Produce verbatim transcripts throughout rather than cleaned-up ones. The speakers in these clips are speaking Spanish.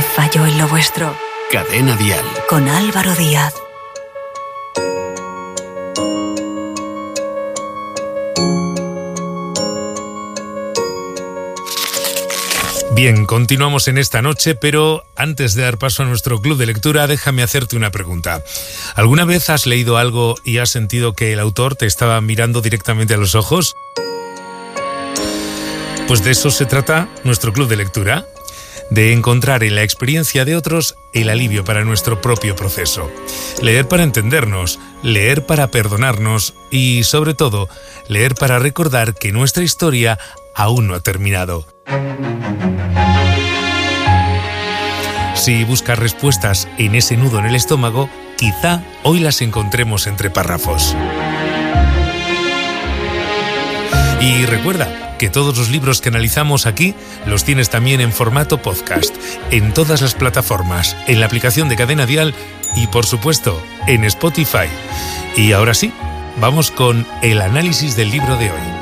falló en lo vuestro? Cadena Dial. Con Álvaro Díaz. Bien, continuamos en esta noche, pero antes de dar paso a nuestro club de lectura, déjame hacerte una pregunta. ¿Alguna vez has leído algo y has sentido que el autor te estaba mirando directamente a los ojos? Pues de eso se trata nuestro club de lectura, de encontrar en la experiencia de otros el alivio para nuestro propio proceso. Leer para entendernos, leer para perdonarnos y, sobre todo, leer para recordar que nuestra historia aún no ha terminado. Si buscas respuestas en ese nudo en el estómago, quizá hoy las encontremos entre párrafos. Y recuerda que todos los libros que analizamos aquí los tienes también en formato podcast, en todas las plataformas, en la aplicación de Cadena Dial y, por supuesto, en Spotify. Y ahora sí, vamos con el análisis del libro de hoy.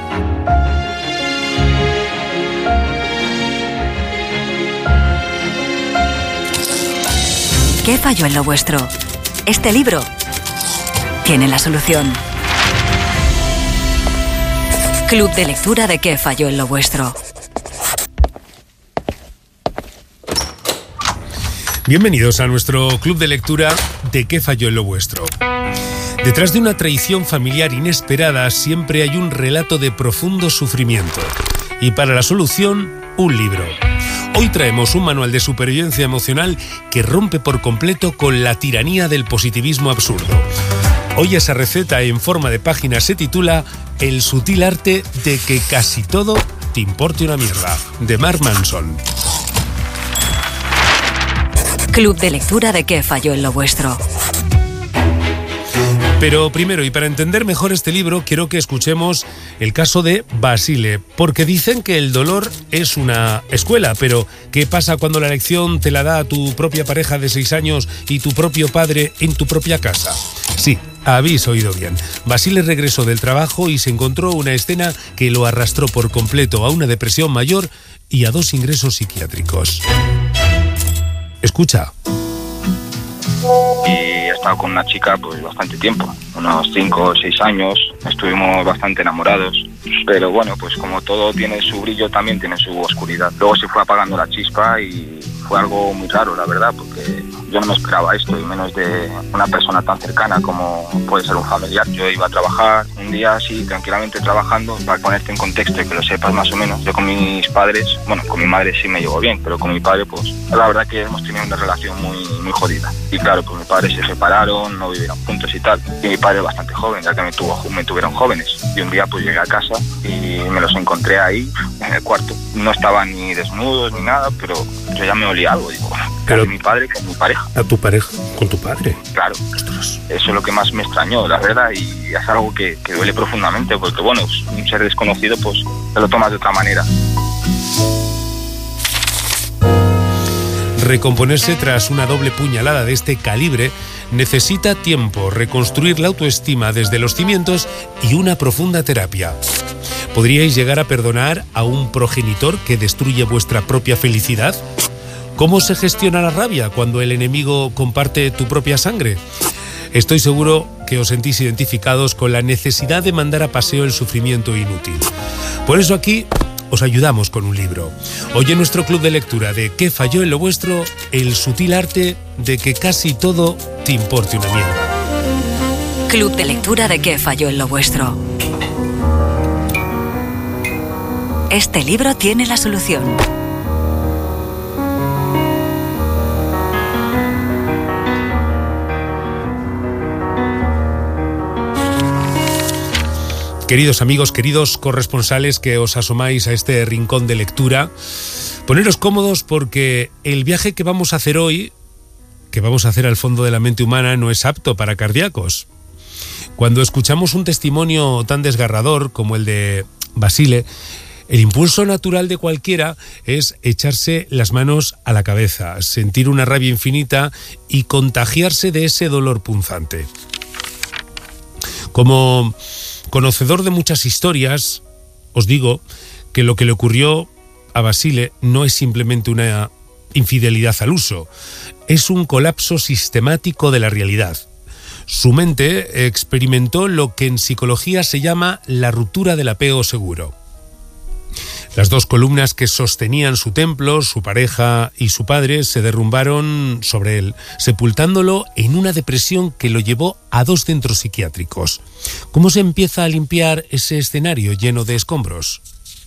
¿Qué falló en lo vuestro? Este libro tiene la solución. Club de lectura de ¿Qué falló en lo vuestro? Bienvenidos a nuestro club de lectura de ¿Qué falló en lo vuestro? Detrás de una traición familiar inesperada siempre hay un relato de profundo sufrimiento. Y para la solución, un libro. Hoy traemos un manual de supervivencia emocional que rompe por completo con la tiranía del positivismo absurdo. Hoy esa receta en forma de página se titula El sutil arte de que casi todo te importe una mierda, de Mark Manson. Club de lectura de ¿Qué falló en lo vuestro? Pero primero, y para entender mejor este libro, quiero que escuchemos el caso de Basile, porque dicen que el dolor es una escuela, pero ¿qué pasa cuando la lección te la da tu propia pareja de seis años y tu propio padre en tu propia casa? Sí, habéis oído bien. Basile regresó del trabajo y se encontró una escena que lo arrastró por completo a una depresión mayor y a dos ingresos psiquiátricos. Escucha. Y he estado con una chica pues bastante tiempo, unos cinco o seis años, estuvimos bastante enamorados, pero bueno, pues como todo tiene su brillo, también tiene su oscuridad. Luego se fue apagando la chispa y fue algo muy raro, la verdad, porque yo no me esperaba esto, y menos de una persona tan cercana como puede ser un familiar. Yo iba a trabajar un día así, tranquilamente trabajando, para ponerte en contexto y que lo sepas más o menos. Yo con mis padres, bueno, con mi madre sí me llevo bien, pero con mi padre, pues la verdad que hemos tenido una relación muy, muy jodida. Y claro, pues mis padres se separaron, no vivieron juntos y tal. Y mi padre bastante joven, ya que me, tuvo, me tuvieron jóvenes. Y un día pues llegué a casa y me los encontré ahí, en el cuarto. No estaban ni desnudos ni nada, pero yo ya me olía algo, digo, Pero, mi padre que mi pareja. ¿A tu pareja? ¿Con tu padre? Claro. Ostras. Eso es lo que más me extrañó, la verdad, y es algo que, que duele profundamente, porque bueno, un ser desconocido pues te lo tomas de otra manera. Recomponerse tras una doble puñalada de este calibre necesita tiempo, reconstruir la autoestima desde los cimientos y una profunda terapia. ¿Podríais llegar a perdonar a un progenitor que destruye vuestra propia felicidad? ¿Cómo se gestiona la rabia cuando el enemigo comparte tu propia sangre? Estoy seguro que os sentís identificados con la necesidad de mandar a paseo el sufrimiento inútil. Por eso aquí os ayudamos con un libro. Hoy en nuestro club de lectura de ¿Qué falló en lo vuestro? El sutil arte de que casi todo te importe una mierda. Club de lectura de ¿Qué falló en lo vuestro? Este libro tiene la solución. Queridos amigos, queridos corresponsales que os asomáis a este rincón de lectura, poneros cómodos porque el viaje que vamos a hacer hoy, que vamos a hacer al fondo de la mente humana, no es apto para cardíacos. Cuando escuchamos un testimonio tan desgarrador como el de Basile, el impulso natural de cualquiera es echarse las manos a la cabeza, sentir una rabia infinita y contagiarse de ese dolor punzante. Como conocedor de muchas historias, os digo que lo que le ocurrió a Basile no es simplemente una infidelidad al uso. Es un colapso sistemático de la realidad. Su mente experimentó lo que en psicología se llama la ruptura del apego seguro. Las dos columnas que sostenían su templo, su pareja y su padre, se derrumbaron sobre él, sepultándolo en una depresión que lo llevó a dos centros psiquiátricos. ¿Cómo se empieza a limpiar ese escenario lleno de escombros?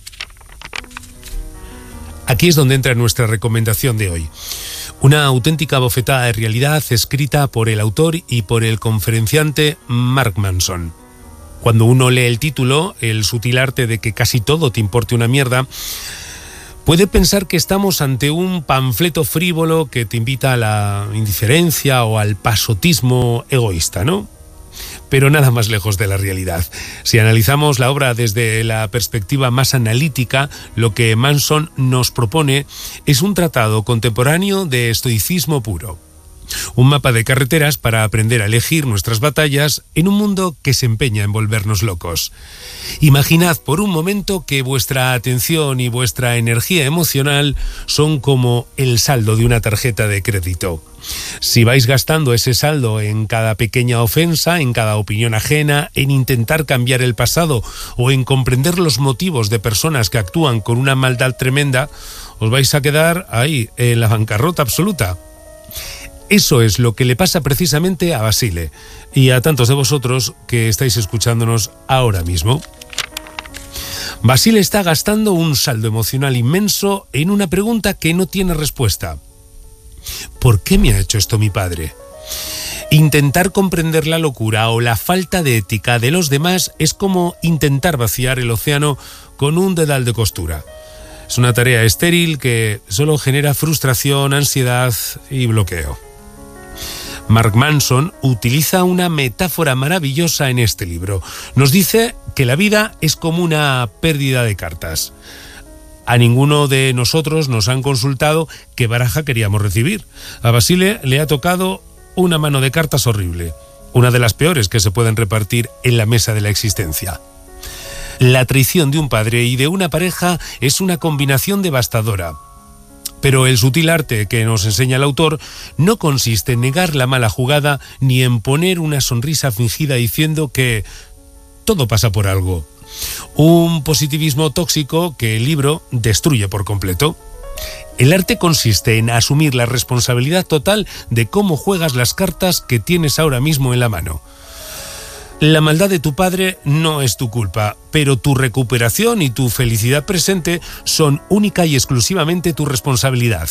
Aquí es donde entra nuestra recomendación de hoy. Una auténtica bofetada de realidad escrita por el autor y por el conferenciante Mark Manson. Cuando uno lee el título, El sutil arte de que casi todo te importe una mierda, puede pensar que estamos ante un panfleto frívolo que te invita a la indiferencia o al pasotismo egoísta, ¿no? Pero nada más lejos de la realidad. Si analizamos la obra desde la perspectiva más analítica, lo que Manson nos propone es un tratado contemporáneo de estoicismo puro. Un mapa de carreteras para aprender a elegir nuestras batallas en un mundo que se empeña en volvernos locos. Imaginad por un momento que vuestra atención y vuestra energía emocional son como el saldo de una tarjeta de crédito. Si vais gastando ese saldo en cada pequeña ofensa, en cada opinión ajena, en intentar cambiar el pasado o en comprender los motivos de personas que actúan con una maldad tremenda, os vais a quedar ahí, en la bancarrota absoluta. Eso es lo que le pasa precisamente a Basile y a tantos de vosotros que estáis escuchándonos ahora mismo. Basile está gastando un saldo emocional inmenso en una pregunta que no tiene respuesta. ¿Por qué me ha hecho esto mi padre? Intentar comprender la locura o la falta de ética de los demás es como intentar vaciar el océano con un dedal de costura. Es una tarea estéril que solo genera frustración, ansiedad y bloqueo. Mark Manson utiliza una metáfora maravillosa en este libro. Nos dice que la vida es como una pérdida de cartas. A ninguno de nosotros nos han consultado qué baraja queríamos recibir. A Basile le ha tocado una mano de cartas horrible, una de las peores que se pueden repartir en la mesa de la existencia. La traición de un padre y de una pareja es una combinación devastadora. Pero el sutil arte que nos enseña el autor no consiste en negar la mala jugada ni en poner una sonrisa fingida diciendo que todo pasa por algo. Un positivismo tóxico que el libro destruye por completo. El arte consiste en asumir la responsabilidad total de cómo juegas las cartas que tienes ahora mismo en la mano. La maldad de tu padre no es tu culpa, pero tu recuperación y tu felicidad presente son única y exclusivamente tu responsabilidad.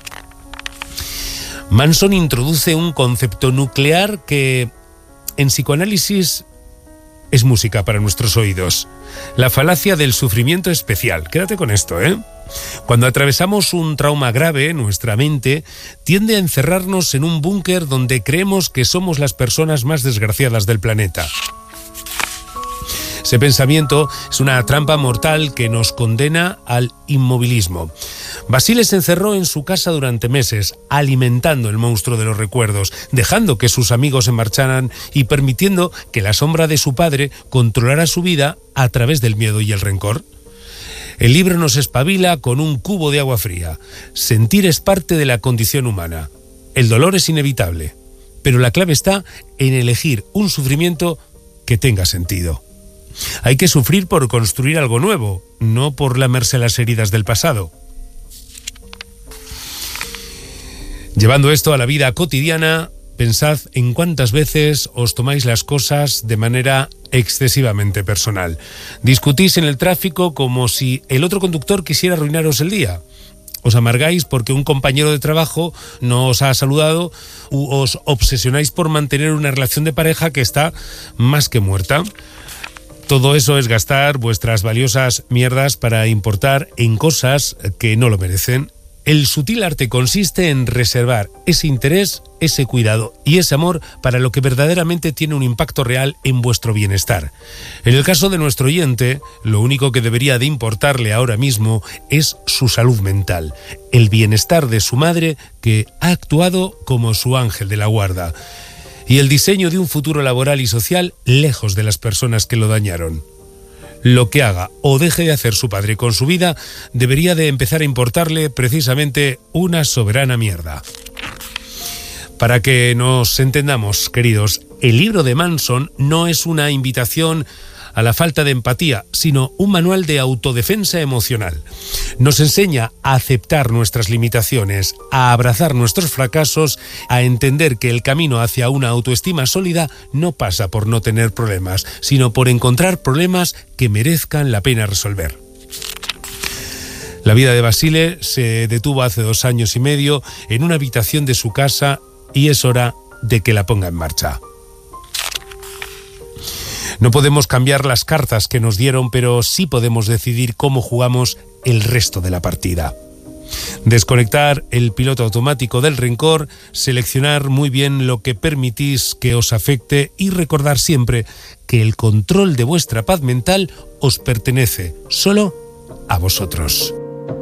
Manson introduce un concepto nuclear que en psicoanálisis es música para nuestros oídos. La falacia del sufrimiento especial. Quédate con esto, ¿eh? Cuando atravesamos un trauma grave, nuestra mente tiende a encerrarnos en un búnker donde creemos que somos las personas más desgraciadas del planeta. Ese pensamiento es una trampa mortal que nos condena al inmovilismo. Basile se encerró en su casa durante meses, alimentando el monstruo de los recuerdos, dejando que sus amigos se marcharan y permitiendo que la sombra de su padre controlara su vida a través del miedo y el rencor. El libro nos espabila con un cubo de agua fría. Sentir es parte de la condición humana. El dolor es inevitable, pero la clave está en elegir un sufrimiento que tenga sentido. Hay que sufrir por construir algo nuevo, no por lamerse las heridas del pasado. Llevando esto a la vida cotidiana, pensad en cuántas veces os tomáis las cosas de manera excesivamente personal. Discutís en el tráfico como si el otro conductor quisiera arruinaros el día. Os amargáis porque un compañero de trabajo no os ha saludado u os obsesionáis por mantener una relación de pareja que está más que muerta. Todo eso es gastar vuestras valiosas mierdas para importar en cosas que no lo merecen. El sutil arte consiste en reservar ese interés, ese cuidado y ese amor para lo que verdaderamente tiene un impacto real en vuestro bienestar. En el caso de nuestro oyente, lo único que debería de importarle ahora mismo es su salud mental, el bienestar de su madre que ha actuado como su ángel de la guarda, y el diseño de un futuro laboral y social lejos de las personas que lo dañaron. Lo que haga o deje de hacer su padre con su vida debería de empezar a importarle precisamente una soberana mierda. Para que nos entendamos, queridos, el libro de Manson no es una invitación a la falta de empatía, sino un manual de autodefensa emocional. Nos enseña a aceptar nuestras limitaciones, a abrazar nuestros fracasos, a entender que el camino hacia una autoestima sólida no pasa por no tener problemas, sino por encontrar problemas que merezcan la pena resolver. La vida de Basile se detuvo hace dos años y medio en una habitación de su casa y es hora de que la ponga en marcha. No podemos cambiar las cartas que nos dieron, pero sí podemos decidir cómo jugamos el resto de la partida. Desconectar el piloto automático del rencor, seleccionar muy bien lo que permitís que os afecte y recordar siempre que el control de vuestra paz mental os pertenece solo a vosotros.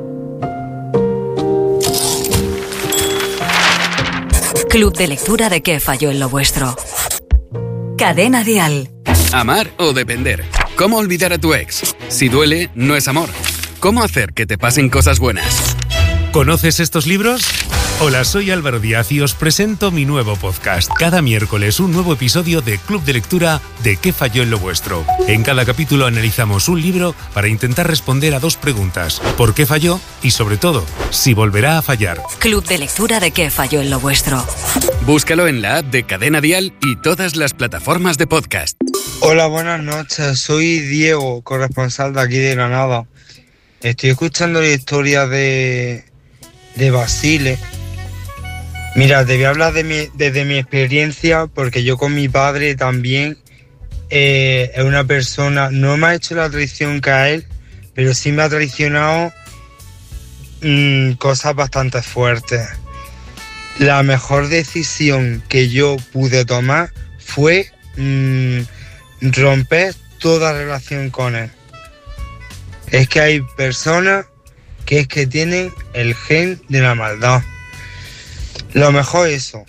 Club de lectura de ¿Qué falló en lo vuestro? Cadena Dial. Amar o depender. ¿Cómo olvidar a tu ex? Si duele, no es amor. ¿Cómo hacer que te pasen cosas buenas? ¿Conoces estos libros? Hola, soy Álvaro Díaz y os presento mi nuevo podcast. Cada miércoles un nuevo episodio de Club de Lectura de ¿Qué falló en lo vuestro? En cada capítulo analizamos un libro para intentar responder a dos preguntas. ¿Por qué falló? Y sobre todo, si volverá a fallar. Club de Lectura de ¿Qué falló en lo vuestro? Búscalo en la app de Cadena Dial y todas las plataformas de podcast. Hola, buenas noches. Soy Diego, corresponsal de aquí de Granada. Estoy escuchando la historia de, de Basile. Mira, te voy a hablar de mi, desde mi experiencia, porque yo con mi padre también eh, es una persona, no me ha hecho la traición que a él, pero sí me ha traicionado mmm, cosas bastante fuertes. La mejor decisión que yo pude tomar fue mmm, romper toda relación con él. Es que hay personas que es que tienen el gen de la maldad. Lo mejor es eso.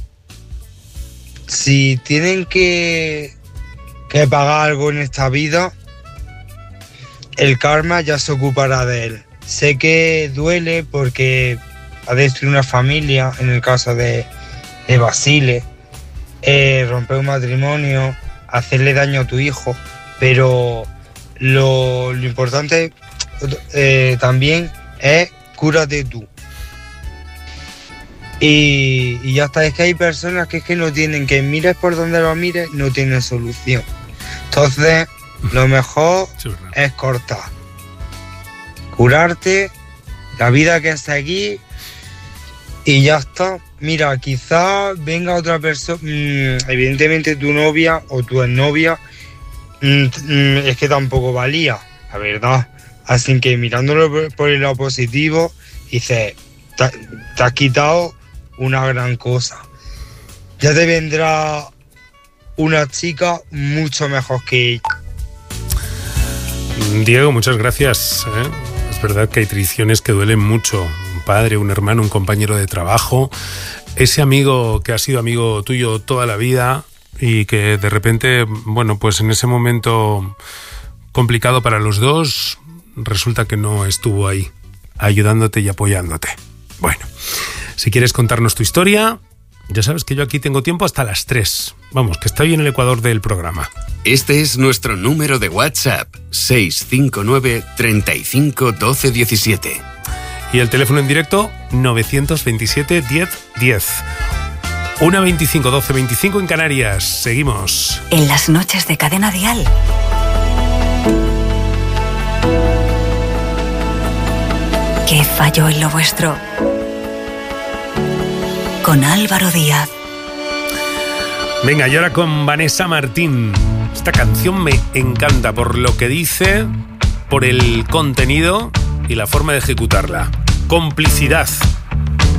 Si tienen que, que pagar algo en esta vida, el karma ya se ocupará de él. Sé que duele porque ha destruido una familia, en el caso de, de Basile, eh, romper un matrimonio, hacerle daño a tu hijo, pero lo, lo importante eh, también es cúrate tú. Y, y ya está, es que hay personas que es que no tienen, que mires por donde lo mires, no tienen solución. Entonces, lo mejor es cortar. Curarte, la vida que es aquí, y ya está. Mira, quizás venga otra persona, mmm, evidentemente tu novia o tu exnovia, mmm, mmm, es que tampoco valía, la verdad. Así que mirándolo por, por el lado positivo, dices, te, te has quitado una gran cosa. Ya te vendrá una chica mucho mejor que ella. Diego, muchas gracias. ¿eh? Es verdad que hay traiciones que duelen mucho. Un padre, un hermano, un compañero de trabajo. Ese amigo que ha sido amigo tuyo toda la vida y que de repente, bueno, pues en ese momento complicado para los dos, resulta que no estuvo ahí, ayudándote y apoyándote. Bueno, si quieres contarnos tu historia, ya sabes que yo aquí tengo tiempo hasta las tres. Vamos, que estoy en el ecuador del programa. Este es nuestro número de WhatsApp, seis cinco nueve, treinta y cinco, doce diecisiete. Y el teléfono en directo, novecientos veintisiete, diez, diez. una veinticinco, doce veinticinco en Canarias. Seguimos. En las noches de Cadena Dial. ¿Qué falló en lo vuestro? Con Álvaro Díaz. Venga, y ahora con Vanessa Martín. Esta canción me encanta por lo que dice, por el contenido y la forma de ejecutarla. Complicidad.